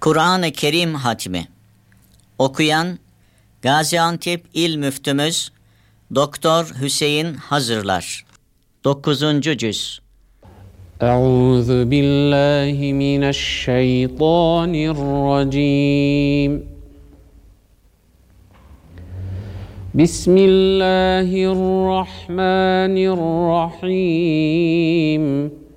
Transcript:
Kur'an-ı Kerim hatmi. Okuyan Gaziantep İl Müftümüz Doktor Hüseyin Hazırlar. 9. Cüz. Euzu billahi mineşşeytanirracim. Bismillahirrahmanirrahim.